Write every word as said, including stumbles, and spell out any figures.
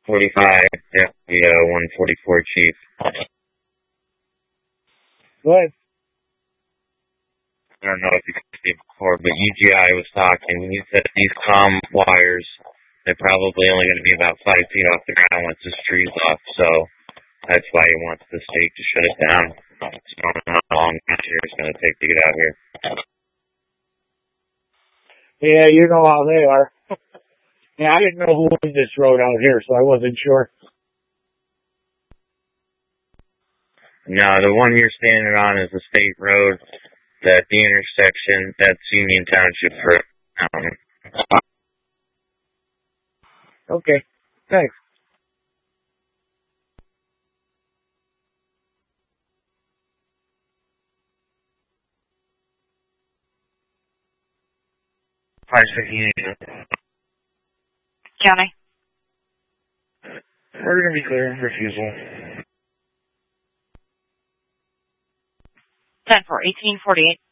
forty-five, yeah, the uh, one forty-four chief. Go ahead. I don't know if you can see before, but U G I was talking. He said these comm wires, they're probably only going to be about five feet off the ground once this tree's off, so that's why he wants the state to shut it down. So I don't know how long it's going to take to get out here. Yeah, you know how they are. Yeah, I didn't know who owned this road out here, so I wasn't sure. No, the one you're standing on is a state road. That the intersection, that's Union Township for um, Okay, thanks. five fifty-eight. County. We're going to be clear. Refusal. ten for eighteen forty-eight.